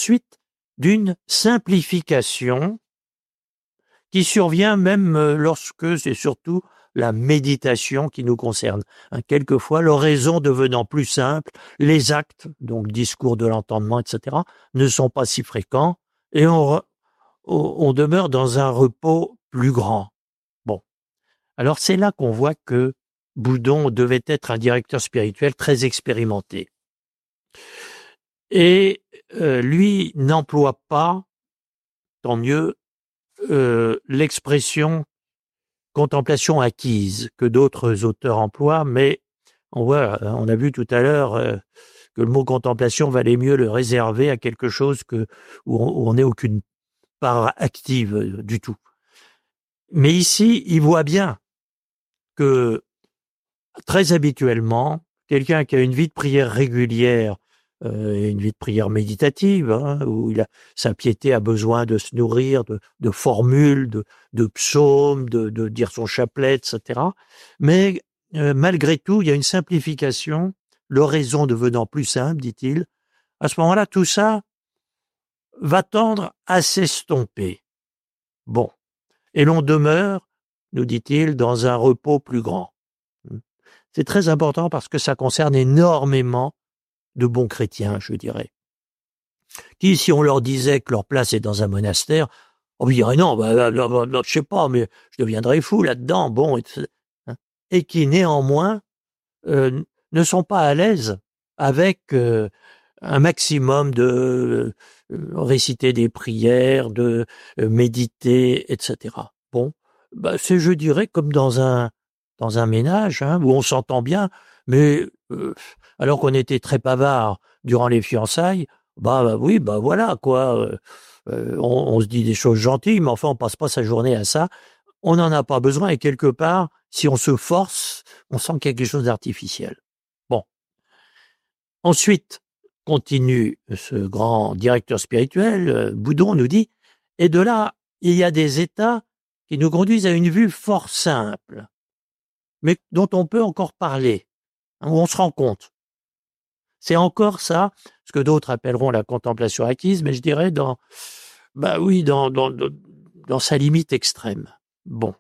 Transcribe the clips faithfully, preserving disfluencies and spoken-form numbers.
ensuite d'une simplification qui survient même lorsque c'est surtout la méditation qui nous concerne. Hein, quelquefois, l'oraison devenant plus simple, les actes, donc discours de l'entendement, et cetera, ne sont pas si fréquents et on, on demeure dans un repos plus grand. Bon, alors c'est là qu'on voit que Boudon devait être un directeur spirituel très expérimenté. Et euh, lui n'emploie pas, tant mieux, euh, l'expression contemplation acquise que d'autres auteurs emploient, mais on voit, on a vu tout à l'heure euh, que le mot contemplation valait mieux le réserver à quelque chose que où on n'est aucune part active euh, du tout. Mais ici, il voit bien que très habituellement, quelqu'un qui a une vie de prière régulière, euh, et une vie de prière méditative, hein, où il a, sa piété a besoin de se nourrir de, de formules, de, de psaumes, de, de dire son chapelet, et cetera. Mais euh, malgré tout, il y a une simplification, l'oraison devenant plus simple, dit-il. À ce moment-là, tout ça va tendre à s'estomper. Bon, et l'on demeure, nous dit-il, dans un repos plus grand. C'est très important parce que ça concerne énormément de bons chrétiens, je dirais, qui, si on leur disait que leur place est dans un monastère, on dirait non, bah, bah, bah, bah, je sais pas, mais je deviendrais fou là-dedans, bon, et, et qui néanmoins euh, ne sont pas à l'aise avec euh, un maximum de euh, réciter des prières, de euh, méditer, et cetera. Bon, bah, c'est, je dirais, comme dans un dans un ménage, hein, où on s'entend bien, mais euh, alors qu'on était très bavard durant les fiançailles, bah, bah oui, bah voilà quoi. Euh, euh, on, on se dit des choses gentilles, mais enfin on passe pas sa journée à ça. On n'en a pas besoin et quelque part, si on se force, on sent quelque chose d'artificiel. Bon. Ensuite, continue ce grand directeur spirituel, euh, Boudon nous dit, et de là, il y a des états qui nous conduisent à une vue fort simple, mais dont on peut encore parler, hein, où on se rend compte. C'est encore ça, ce que d'autres appelleront la contemplation acquise, mais je dirais dans, bah oui, dans, dans, dans, dans sa limite extrême. Bon.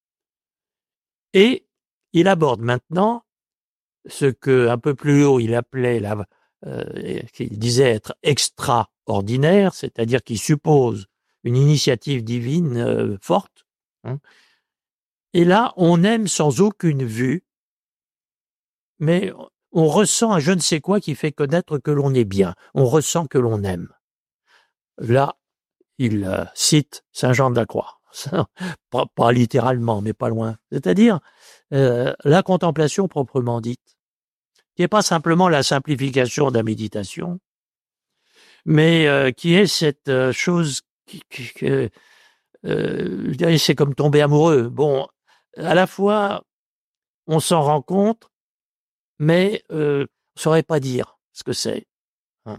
Et il aborde maintenant ce que, un peu plus haut, il appelait la, euh, qu'il disait être extraordinaire, c'est-à-dire qu'il suppose une initiative divine euh, forte. Hein. Et là, on aime sans aucune vue, mais on ressent un je ne sais quoi qui fait connaître que l'on est bien. On ressent que l'on aime. Là, il euh, cite Saint Jean de la Croix. pas, pas littéralement, mais pas loin. C'est-à-dire euh, la contemplation proprement dite, qui n'est pas simplement la simplification de la méditation, mais euh, qui est cette euh, chose qui, qui, qui euh, je dirais, c'est comme tomber amoureux. Bon, à la fois, on s'en rend compte, mais euh, on ne saurait pas dire ce que c'est. Hein.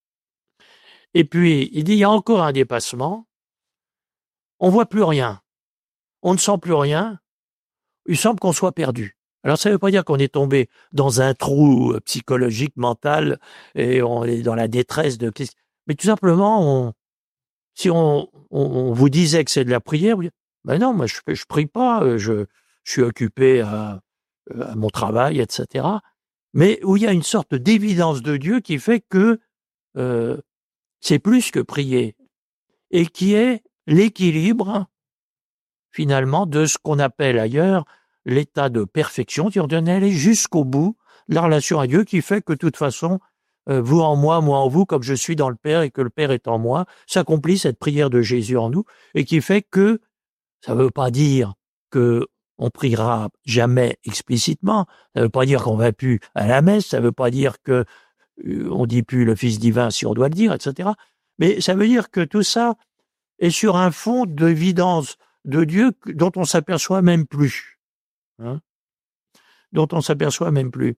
Et puis, il dit, il y a encore un dépassement, on voit plus rien, on ne sent plus rien, il semble qu'on soit perdu. Alors, ça ne veut pas dire qu'on est tombé dans un trou psychologique, mental, et on est dans la détresse de... Mais tout simplement, on, si on, on, on vous disait que c'est de la prière, vous dites, ben non, moi je, je prie pas, je, je suis occupé à, à mon travail, et cetera. Mais où il y a une sorte d'évidence de Dieu qui fait que euh, c'est plus que prier et qui est l'équilibre finalement de ce qu'on appelle ailleurs l'état de perfection, qui on aller jusqu'au bout de la relation à Dieu, qui fait que de toute façon, euh, vous en moi, moi en vous, comme je suis dans le Père et que le Père est en moi, s'accomplit cette prière de Jésus en nous, et qui fait que, ça ne veut pas dire que on priera jamais explicitement, ça ne veut pas dire qu'on va plus à la messe, ça ne veut pas dire que euh, on dit plus le Fils divin si on doit le dire, et cetera. Mais ça veut dire que tout ça est sur un fond d'évidence de Dieu dont on s'aperçoit même plus. Hein, dont on s'aperçoit même plus.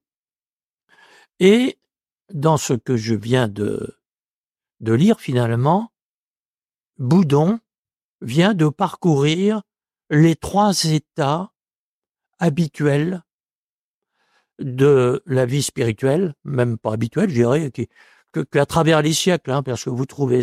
Et dans ce que je viens de, de lire, finalement, Boudon vient de parcourir les trois états habituels de la vie spirituelle, même pas habituelle, je dirais, qui, que, qu'à travers les siècles, hein, parce que vous trouvez